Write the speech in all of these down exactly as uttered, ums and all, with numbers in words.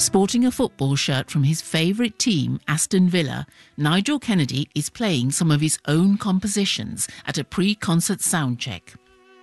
Sporting a football shirt from his favourite team, Aston Villa, Nigel Kennedy is playing some of his own compositions at a pre-concert soundcheck.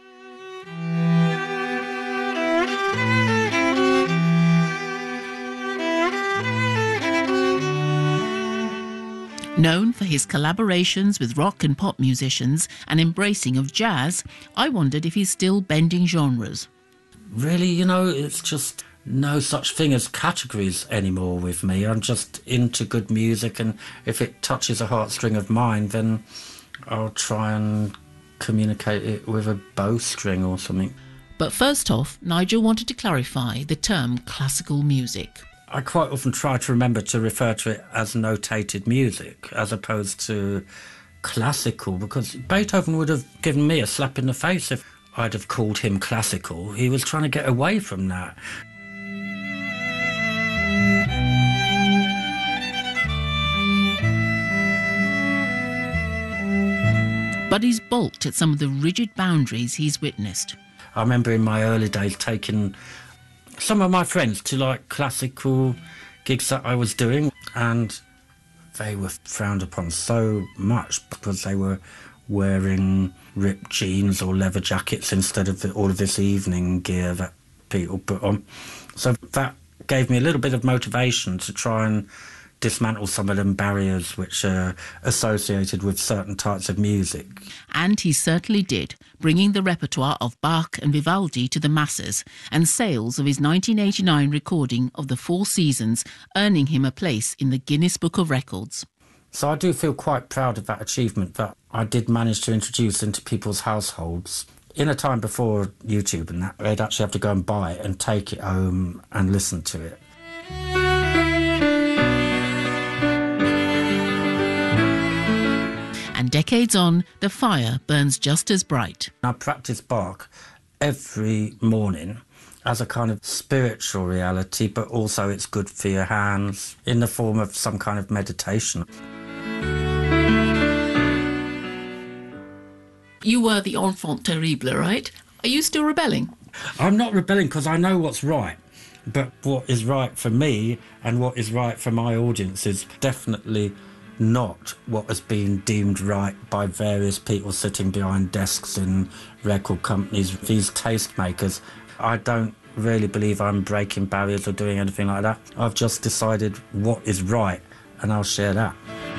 Known for his collaborations with rock and pop musicians and embracing of jazz, I wondered if he's still bending genres. Really, you know, it's just no such thing as categories anymore with me. I'm just into good music, and if it touches a heartstring of mine, then I'll try and communicate it with a bowstring or something. But first off, Nigel wanted to clarify the term classical music. I quite often try to remember to refer to it as notated music as opposed to classical, because Beethoven would have given me a slap in the face if I'd have called him classical. He was trying to get away from that. But he's balked at some of the rigid boundaries he's witnessed. I remember in my early days taking some of my friends to like classical gigs that I was doing, and they were frowned upon so much because they were wearing ripped jeans or leather jackets instead of the, all of this evening gear that people put on. So that gave me a little bit of motivation to try and dismantle some of them barriers which are associated with certain types of music. And he certainly did, bringing the repertoire of Bach and Vivaldi to the masses, and sales of his nineteen eighty-nine recording of the Four Seasons earning him a place in the Guinness Book of Records. So I do feel quite proud of that achievement that I did manage to introduce into people's households. In a time before YouTube and that, they'd actually have to go and buy it and take it home and listen to it. And decades on, the fire burns just as bright. I practice Bach every morning as a kind of spiritual reality, but also it's good for your hands in the form of some kind of meditation. You were the enfant terrible, right? Are you still rebelling? I'm not rebelling because I know what's right. But what is right for me and what is right for my audience is definitely not what has been deemed right by various people sitting behind desks in record companies, these tastemakers. I don't really believe I'm breaking barriers or doing anything like that. I've just decided what is right, and I'll share that.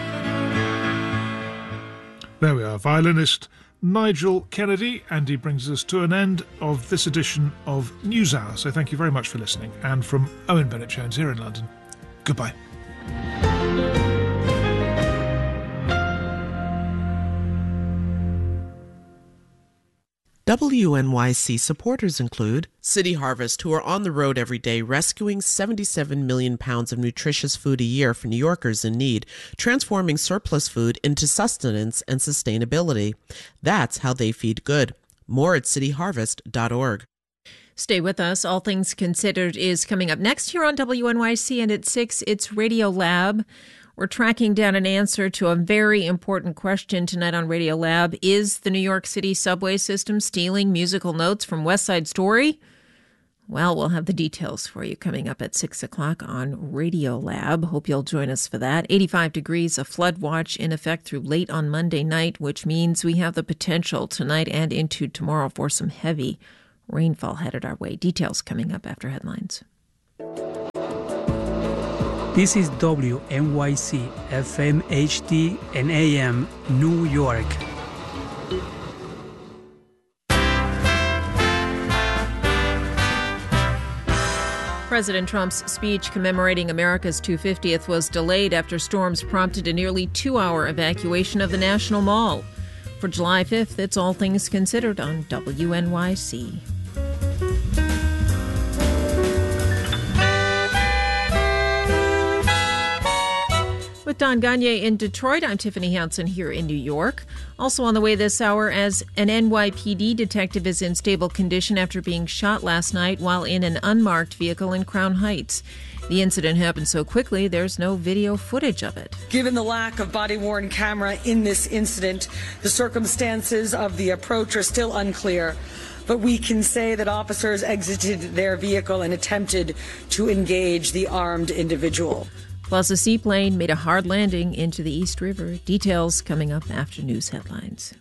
There we are, violinist Nigel Kennedy, and he brings us to an end of this edition of NewsHour. So thank you very much for listening. And from Owen Bennett-Jones here in London, goodbye. W N Y C supporters include City Harvest, who are on the road every day rescuing seventy-seven million pounds of nutritious food a year for New Yorkers in need, transforming surplus food into sustenance and sustainability. That's how they feed good. More at city harvest dot org. Stay with us. All Things Considered is coming up next here on W N Y C, and at six, it's Radio Lab. We're tracking down an answer to a very important question tonight on Radio Lab. Is the New York City subway system stealing musical notes from West Side Story? Well, we'll have the details for you coming up at six o'clock on Radio Lab. Hope you'll join us for that. eighty-five degrees, a flood watch in effect through late on Monday night, which means we have the potential tonight and into tomorrow for some heavy rainfall headed our way. Details coming up after headlines. This is W N Y C, F M, H D, and A M, New York. President Trump's speech commemorating America's two hundred fiftieth was delayed after storms prompted a nearly two-hour evacuation of the National Mall. For July fifth, it's All Things Considered on W N Y C. With Don Gagne in Detroit, I'm Tiffany Hansen here in New York. Also on the way this hour, as an N Y P D detective is in stable condition after being shot last night while in an unmarked vehicle in Crown Heights. The incident happened so quickly, there's no video footage of it. Given the lack of body-worn camera in this incident, the circumstances of the approach are still unclear. but we can say that officers exited their vehicle and attempted to engage the armed individual. Plus, a seaplane made a hard landing into the East River. Details coming up after news headlines.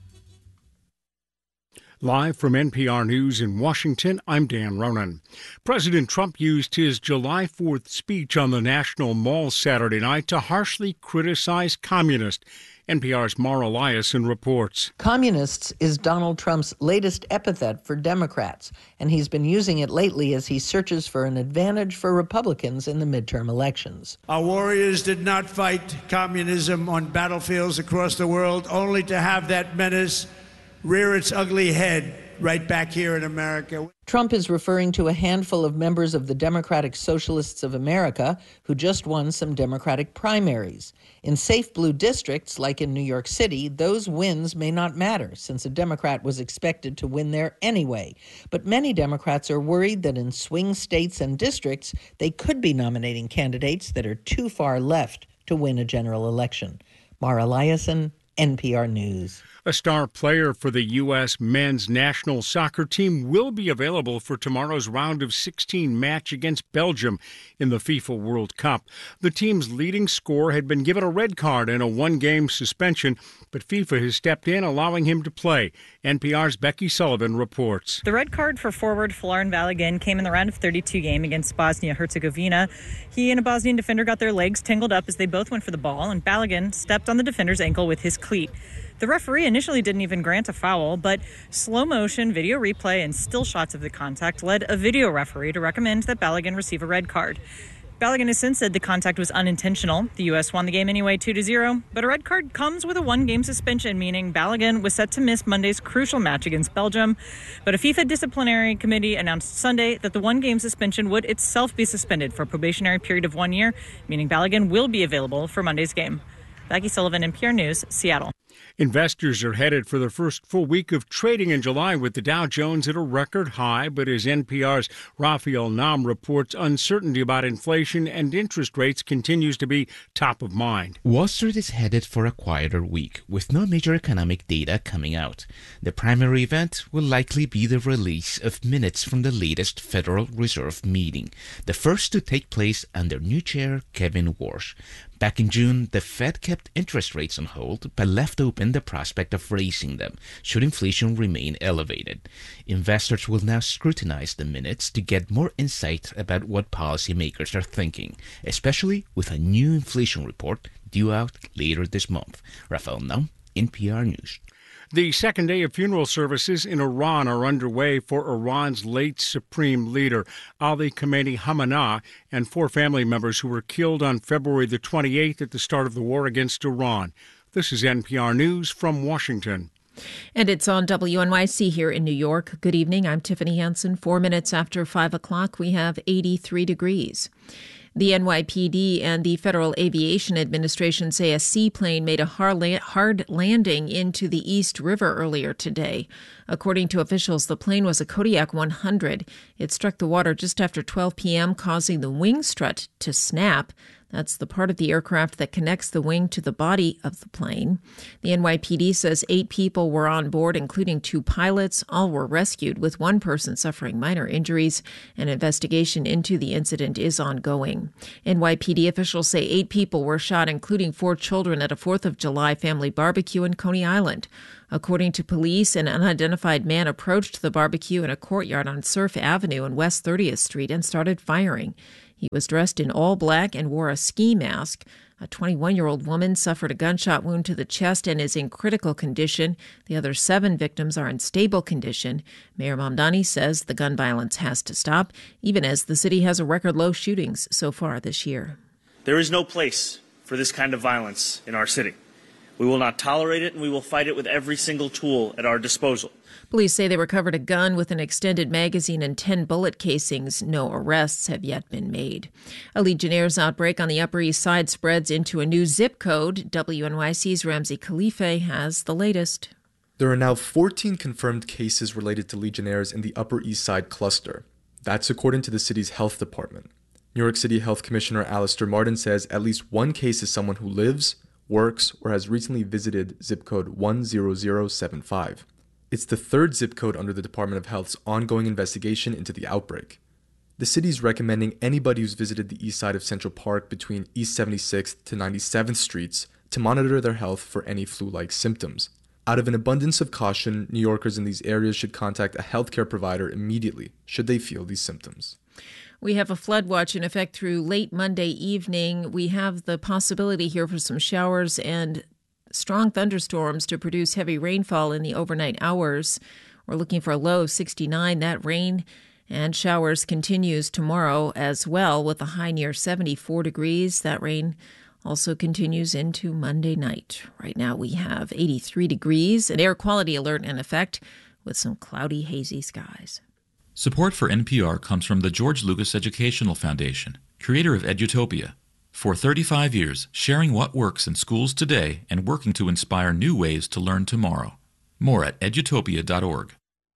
Live from N P R News in Washington, I'm Dan Ronan. President Trump used his July fourth speech on the National Mall Saturday night to harshly criticize communists. N P R's Mara Liasson reports. Communists is Donald Trump's latest epithet for Democrats, and he's been using it lately as he searches for an advantage for Republicans in the midterm elections. Our warriors did not fight communism on battlefields across the world, only to have that menace rear its ugly head right back here in America. Trump is referring to a handful of members of the Democratic Socialists of America who just won some Democratic primaries. In safe blue districts, like in New York City, those wins may not matter, since a Democrat was expected to win there anyway. But many Democrats are worried that in swing states and districts, they could be nominating candidates that are too far left to win a general election. Mara Liasson, N P R News. A star player for the U S men's national soccer team will be available for tomorrow's round of sixteen match against Belgium in the FIFA World Cup. The team's leading scorer had been given a red card and a one-game suspension, but FIFA has stepped in, allowing him to play. N P R's Becky Sullivan reports. The red card for forward Florin Balogun came in the round of thirty-two game against Bosnia-Herzegovina. He and a Bosnian defender got their legs tangled up as they both went for the ball, and Balogun stepped on the defender's ankle with his cleat. The referee initially didn't even grant a foul, but slow motion video replay and still shots of the contact led a video referee to recommend that Balogun receive a red card. Balogun has since said the contact was unintentional. The U S won the game anyway two to zero, but a red card comes with a one-game suspension, meaning Balogun was set to miss Monday's crucial match against Belgium. But a FIFA disciplinary committee announced Sunday that the one-game suspension would itself be suspended for a probationary period of one year, meaning Balogun will be available for Monday's game. Becky Sullivan, N P R News, Seattle. Investors are headed for the first full week of trading in July with the Dow Jones at a record high, but as N P R's Raphael Nam reports, uncertainty about inflation and interest rates continues to be top of mind. Wall Street is headed for a quieter week with no major economic data coming out. The primary event will likely be the release of minutes from the latest Federal Reserve meeting, the first to take place under new chair Kevin Warsh. Back in June, the Fed kept interest rates on hold, but left open the prospect of raising them should inflation remain elevated. Investors will now scrutinize the minutes to get more insight about what policymakers are thinking, especially with a new inflation report due out later this month. Raphael Nam, N P R News. The second day of funeral services in Iran are underway for Iran's late supreme leader, Ali Khamenei Khamenei, and four family members who were killed on February the twenty-eighth at the start of the war against Iran. This is N P R News from Washington. And it's on W N Y C here in New York. Good evening. I'm Tiffany Hansen. Four minutes after five o'clock, we have eighty-three degrees. The N Y P D and the Federal Aviation Administration say a seaplane made a hard landing into the East River earlier today. According to officials, the plane was a Kodiak one hundred. It struck the water just after twelve p.m., causing the wing strut to snap. That's the part of the aircraft that connects the wing to the body of the plane. The N Y P D says eight people were on board, including two pilots. All were rescued, with one person suffering minor injuries. An investigation into the incident is ongoing. N Y P D officials say eight people were shot, including four children, at a fourth of July family barbecue in Coney Island. According to police, an unidentified man approached the barbecue in a courtyard on Surf Avenue and West thirtieth Street and started firing. He was dressed in all black and wore a ski mask. A twenty-one-year-old woman suffered a gunshot wound to the chest and is in critical condition. The other seven victims are in stable condition. Mayor Mamdani says the gun violence has to stop, even as the city has a record low shootings so far this year. There is no place for this kind of violence in our city. We will not tolerate it, and we will fight it with every single tool at our disposal. Police say they recovered a gun with an extended magazine and ten bullet casings. No arrests have yet been made. A Legionnaire's outbreak on the Upper East Side spreads into a new zip code. W N Y C's Ramsey Khalife has the latest. There are now fourteen confirmed cases related to Legionnaires in the Upper East Side cluster. That's according to the city's health department. New York City Health Commissioner Alistair Martin says at least one case is someone who lives, works, or has recently visited zip code one zero zero seven five. It's the third zip code under the Department of Health's ongoing investigation into the outbreak. The city's recommending anybody who's visited the east side of Central Park between East seventy-sixth to ninety-seventh Streets to monitor their health for any flu-like symptoms. Out of an abundance of caution, New Yorkers in these areas should contact a healthcare provider immediately should they feel these symptoms. We have a flood watch in effect through late Monday evening. We have the possibility here for some showers and strong thunderstorms to produce heavy rainfall in the overnight hours. We're looking for a low of sixty-nine. That rain and showers continues tomorrow as well with a high near seventy-four degrees. That rain also continues into Monday night. Right now we have eighty-three degrees, an air quality alert in effect with some cloudy, hazy skies. Support for N P R comes from the George Lucas Educational Foundation, creator of Edutopia. For thirty-five years, sharing what works in schools today and working to inspire new ways to learn tomorrow. More at edutopia dot org.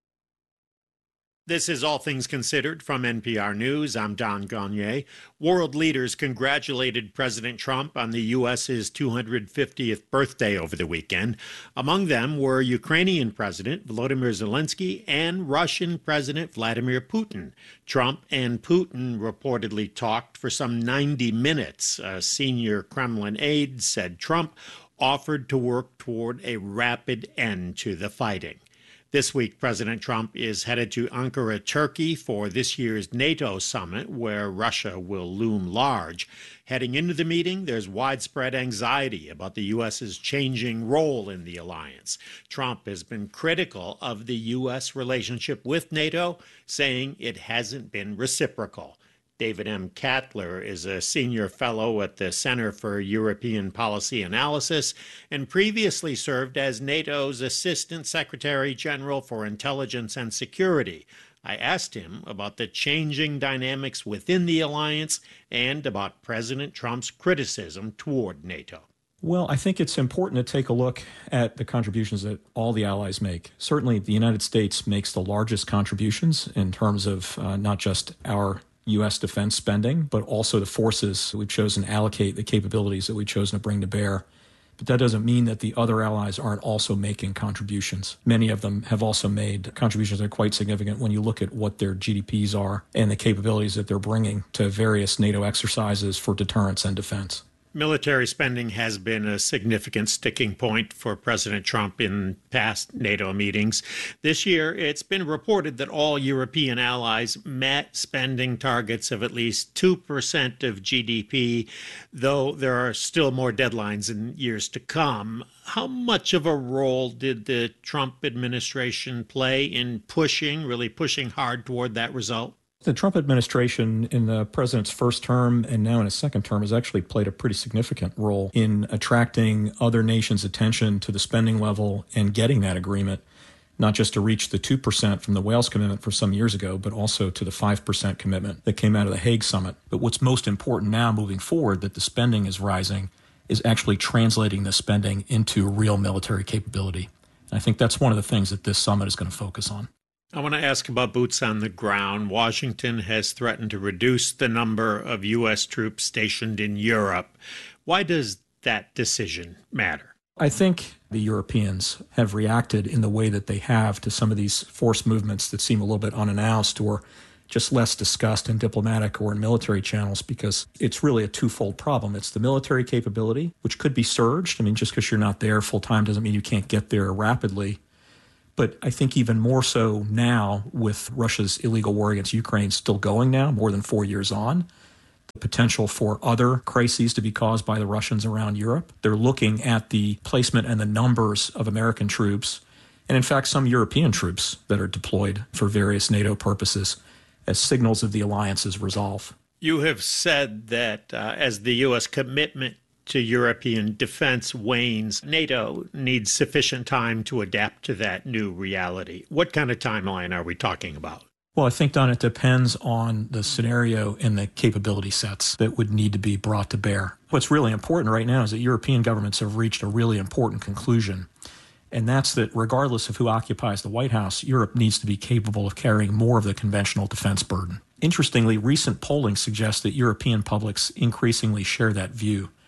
This is All Things Considered from N P R News. I'm Don Gagné. World leaders congratulated President Trump on the U S's two hundred fiftieth birthday over the weekend. Among them were Ukrainian President Volodymyr Zelensky and Russian President Vladimir Putin. Trump and Putin reportedly talked for some ninety minutes. A senior Kremlin aide said Trump offered to work toward a rapid end to the fighting. This week, President Trump is headed to Ankara, Turkey for this year's NATO summit, where Russia will loom large. Heading into the meeting, there's widespread anxiety about the U S's changing role in the alliance. Trump has been critical of the U S relationship with NATO, saying it hasn't been reciprocal. David M. Kattler is a senior fellow at the Center for European Policy Analysis and previously served as NATO's Assistant Secretary General for Intelligence and Security. I asked him about the changing dynamics within the alliance and about President Trump's criticism toward NATO. Well, I think it's important to take a look at the contributions that all the allies make. Certainly, the United States makes the largest contributions in terms of uh, not just our U S defense spending, but also the forces we've chosen to allocate, the capabilities that we've chosen to bring to bear. But that doesn't mean that the other allies aren't also making contributions. Many of them have also made contributions that are quite significant when you look at what their G D Ps are and the capabilities that they're bringing to various NATO exercises for deterrence and defense. Military spending has been a significant sticking point for President Trump in past NATO meetings. This year, it's been reported that all European allies met spending targets of at least two percent of G D P, though there are still more deadlines in years to come. How much of a role did the Trump administration play in pushing, really pushing hard toward that result? The Trump administration in the president's first term and now in his second term has actually played a pretty significant role in attracting other nations' attention to the spending level and getting that agreement, not just to reach the two percent from the Wales commitment for some years ago, but also to the five percent commitment that came out of the Hague summit. But what's most important now moving forward, that the spending is rising, is actually translating the spending into real military capability. And I think that's one of the things that this summit is going to focus on. I want to ask about boots on the ground. Washington has threatened to reduce the number of U S troops stationed in Europe. Why does that decision matter? I think the Europeans have reacted in the way that they have to some of these force movements that seem a little bit unannounced or just less discussed in diplomatic or in military channels, because it's really a twofold problem. It's the military capability, which could be surged. I mean, just because you're not there full time doesn't mean you can't get there rapidly. But I think even more so now, with Russia's illegal war against Ukraine still going now, more than four years on, the potential for other crises to be caused by the Russians around Europe. They're looking at the placement and the numbers of American troops, and in fact some European troops that are deployed for various NATO purposes, as signals of the alliance's resolve. You have said that uh, as the U S commitment to European defense wanes, NATO needs sufficient time to adapt to that new reality. What kind of timeline are we talking about? Well, I think, Don, it depends on the scenario and the capability sets that would need to be brought to bear. What's really important right now is that European governments have reached a really important conclusion, and that's that regardless of who occupies the White House, Europe needs to be capable of carrying more of the conventional defense burden. Interestingly, recent polling suggests that European publics increasingly share that view.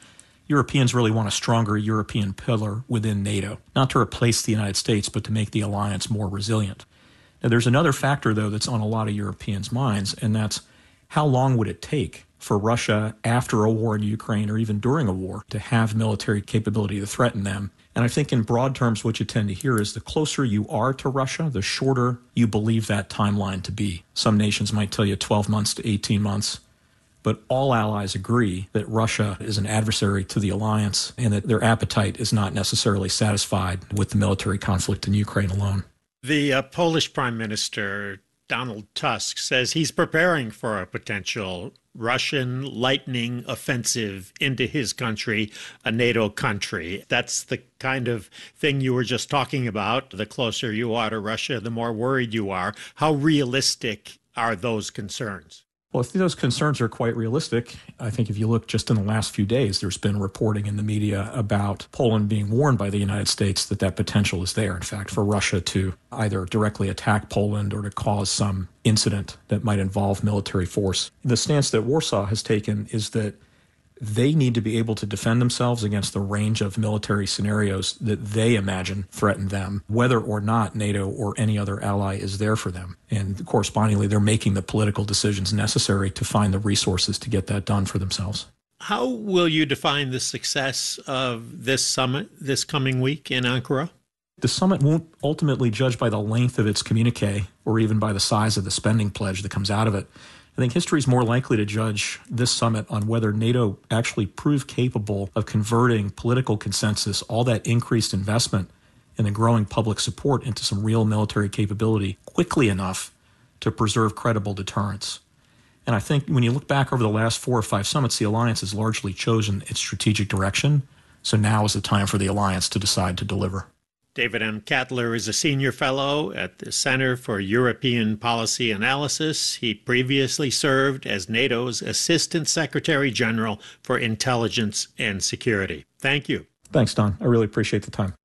Europeans really want a stronger European pillar within NATO, not to replace the United States, but to make the alliance more resilient. Now, there's another factor, though, that's on a lot of Europeans' minds, and that's how long would it take for Russia after a war in Ukraine or even during a war to have military capability to threaten them. And I think in broad terms, what you tend to hear is the closer you are to Russia, the shorter you believe that timeline to be. Some nations might tell you twelve months to eighteen months. But all allies agree that Russia is an adversary to the alliance and that their appetite is not necessarily satisfied with the military conflict in Ukraine alone. The uh, Polish Prime Minister, Donald Tusk, says he's preparing for a potential Russian lightning offensive into his country, a NATO country. That's the kind of thing you were just talking about. The closer you are to Russia, the more worried you are. How realistic are those concerns? Well, I think those concerns are quite realistic. I think if you look just in the last few days, there's been reporting in the media about Poland being warned by the United States that that potential is there, in fact, for Russia to either directly attack Poland or to cause some incident that might involve military force. The stance that Warsaw has taken is that they need to be able to defend themselves against the range of military scenarios that they imagine threaten them, whether or not NATO or any other ally is there for them. And correspondingly, they're making the political decisions necessary to find the resources to get that done for themselves. How will you define the success of this summit this coming week in Ankara? The summit won't ultimately judge by the length of its communique or even by the size of the spending pledge that comes out of it. I think history is more likely to judge this summit on whether NATO actually proved capable of converting political consensus, all that increased investment and the growing public support into some real military capability quickly enough to preserve credible deterrence. And I think when you look back over the last four or five summits, the alliance has largely chosen its strategic direction. So now is the time for the alliance to decide to deliver. David M. Kattler is a senior fellow at the Center for European Policy Analysis. He previously served as NATO's Assistant Secretary General for Intelligence and Security. Thank you. Thanks, Don. I really appreciate the time.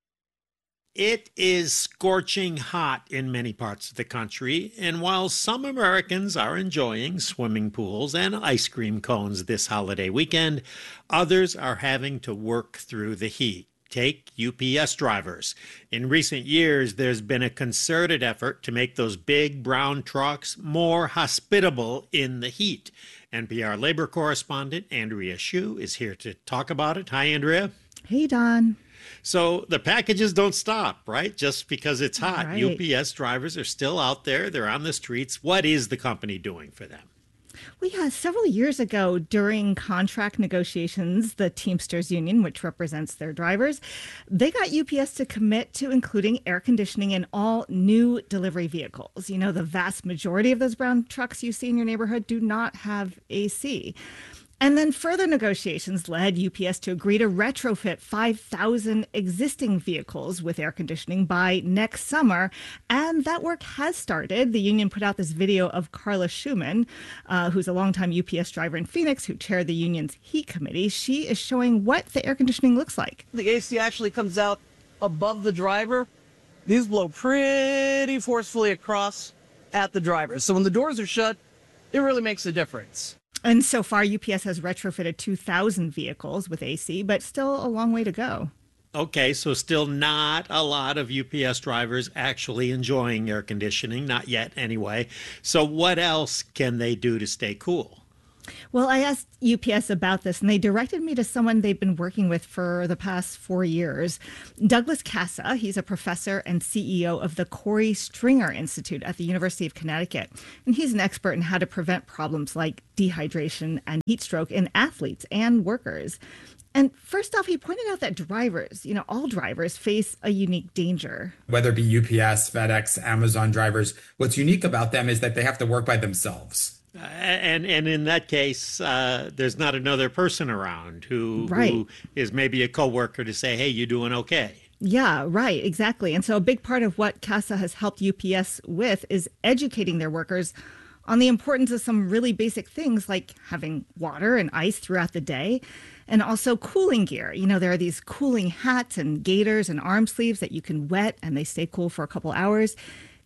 It is scorching hot in many parts of the country, and while some Americans are enjoying swimming pools and ice cream cones this holiday weekend, others are having to work through the heat. Take U P S drivers. In recent years, there's been a concerted effort to make those big brown trucks more hospitable in the heat. N P R labor correspondent Andrea Hsu is here to talk about it. Hi, Andrea. Hey, Don. So the packages don't stop, right? Just because it's hot. Right. U P S drivers are still out there. They're on the streets. What is the company doing for them? Well, yeah, several years ago during contract negotiations, the Teamsters Union, which represents their drivers, they got U P S to commit to including air conditioning in all new delivery vehicles. You know, the vast majority of those brown trucks you see in your neighborhood do not have A C. And then further negotiations led U P S to agree to retrofit five thousand existing vehicles with air conditioning by next summer. And that work has started. The union put out this video of Carla Schumann, uh, who's a longtime U P S driver in Phoenix, who chaired the union's heat committee. She is showing what the air conditioning looks like. The A C actually comes out above the driver. These blow pretty forcefully across at the driver. So when the doors are shut, it really makes a difference. And so far, U P S has retrofitted two thousand vehicles with A C, but still a long way to go. Okay, so still not a lot of U P S drivers actually enjoying air conditioning, not yet anyway. So what else can they do to stay cool? Well, I asked U P S about this, and they directed me to someone they've been working with for the past four years. Douglas Casa, he's a professor and C E O of the Corey Stringer Institute at the University of Connecticut. And he's an expert in how to prevent problems like dehydration and heat stroke in athletes and workers. And first off, he pointed out that drivers, you know, all drivers face a unique danger. Whether it be U P S, FedEx, Amazon drivers, what's unique about them is that they have to work by themselves. Uh, and and in that case, uh, there's not another person around who, right. who is maybe a coworker to say, hey, you doing okay? Yeah, right, exactly. And so a big part of what CASA has helped U P S with is educating their workers on the importance of some really basic things like having water and ice throughout the day, and also cooling gear. You know, there are these cooling hats and gaiters and arm sleeves that you can wet and they stay cool for a couple hours.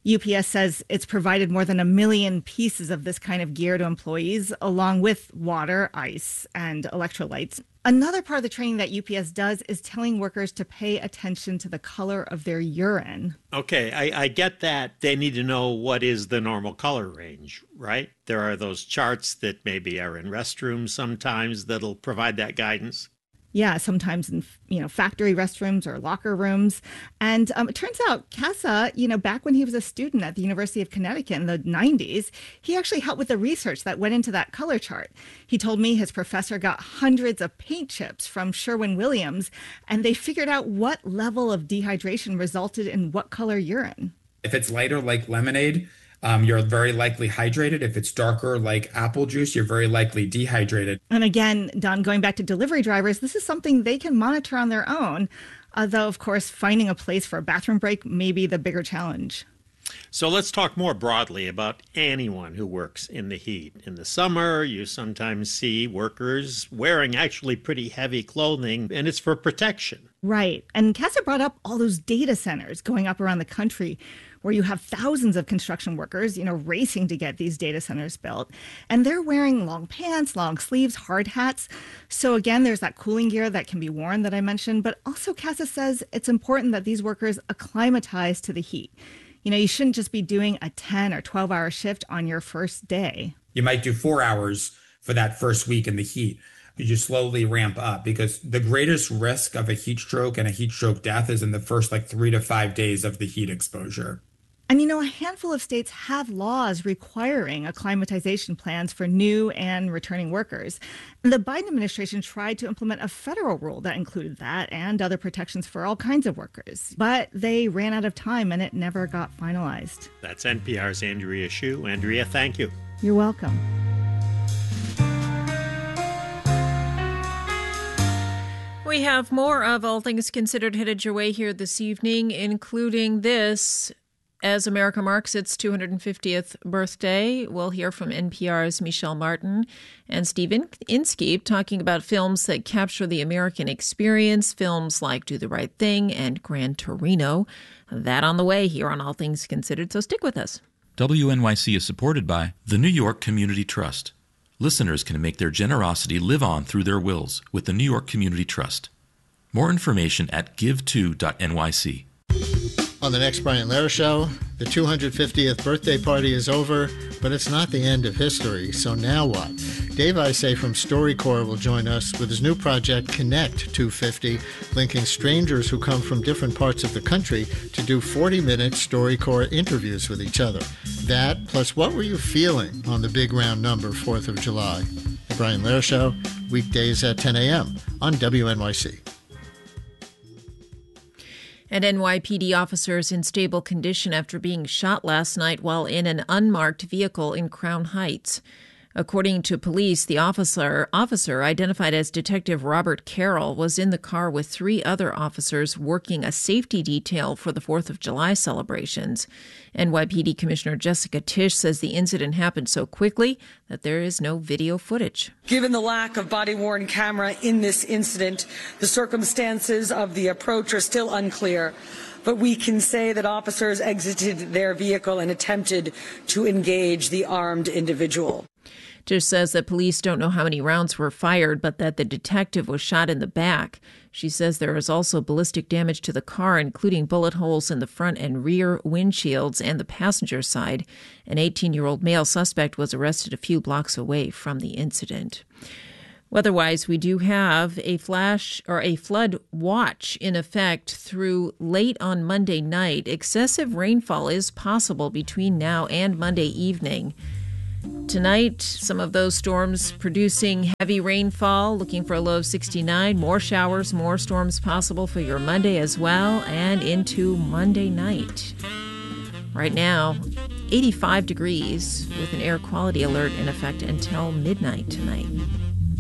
U P S says it's provided more than a million pieces of this kind of gear to employees, along with water, ice, and electrolytes. Another part of the training that U P S does is telling workers to pay attention to the color of their urine. Okay, I, I get that. They need to know what is the normal color range, right? There are those charts that maybe are in restrooms sometimes that'll provide that guidance. Yeah, sometimes in, you know, factory restrooms or locker rooms. And um, it turns out Casa, you know, back when he was a student at the University of Connecticut in the nineties, he actually helped with the research that went into that color chart. He told me his professor got hundreds of paint chips from Sherwin-Williams, and they figured out what level of dehydration resulted in what color urine. If it's lighter, like lemonade, Um, you're very likely hydrated. If it's darker, like apple juice, you're very likely dehydrated. And again, Don, going back to delivery drivers, this is something they can monitor on their own. Although, of course, finding a place for a bathroom break may be the bigger challenge. So let's talk more broadly about anyone who works in the heat. In the summer, you sometimes see workers wearing actually pretty heavy clothing, and it's for protection. Right. And Casa brought up all those data centers going up around the country where you have thousands of construction workers, you know, racing to get these data centers built. And they're wearing long pants, long sleeves, hard hats. So again, there's that cooling gear that can be worn that I mentioned. But also Casa says it's important that these workers acclimatize to the heat. You know, you shouldn't just be doing a ten or twelve hour shift on your first day. You might do four hours for that first week in the heat. You just slowly ramp up, because the greatest risk of a heat stroke and a heat stroke death is in the first like three to five days of the heat exposure. And, you know, a handful of states have laws requiring acclimatization plans for new and returning workers. And the Biden administration tried to implement a federal rule that included that and other protections for all kinds of workers. But they ran out of time and it never got finalized. That's N P R's Andrea Hsu. Andrea, thank you. You're welcome. We have more of All Things Considered headed your way here this evening, including this. As America marks its two hundred fiftieth birthday, we'll hear from N P R's Michelle Martin and Stephen Inskeep talking about films that capture the American experience, films like Do the Right Thing and Gran Torino. That on the way here on All Things Considered, so stick with us. W N Y C is supported by the New York Community Trust. Listeners can make their generosity live on through their wills with the New York Community Trust. More information at give to dot N Y C. On the next Brian Lehrer Show, the two hundred fiftieth birthday party is over, but it's not the end of history, so now what? Dave Isay from StoryCorps will join us with his new project, Connect two fifty, linking strangers who come from different parts of the country to do forty-minute StoryCorps interviews with each other. That, plus what were you feeling on the big round number, fourth of July? The Brian Lehrer Show, weekdays at ten a.m. on W N Y C. And N Y P D officers in stable condition after being shot last night while in an unmarked vehicle in Crown Heights. According to police, the officer, officer identified as Detective Robert Carroll was in the car with three other officers working a safety detail for the fourth of July celebrations. N Y P D Commissioner Jessica Tisch says the incident happened so quickly that there is no video footage. Given the lack of body-worn camera in this incident, the circumstances of the approach are still unclear. But we can say that officers exited their vehicle and attempted to engage the armed individual. Tisch says that police don't know how many rounds were fired, but that the detective was shot in the back. She says there is also ballistic damage to the car, including bullet holes in the front and rear windshields and the passenger side. An eighteen-year-old male suspect was arrested a few blocks away from the incident. Weather-wise, we do have a flash or a flood watch in effect through late on Monday night. Excessive rainfall is possible between now and Monday evening. Tonight, some of those storms producing heavy rainfall, looking for a low of sixty-nine. More showers, more storms possible for your Monday as well, and into Monday night. Right now, eighty-five degrees with an air quality alert in effect until midnight tonight.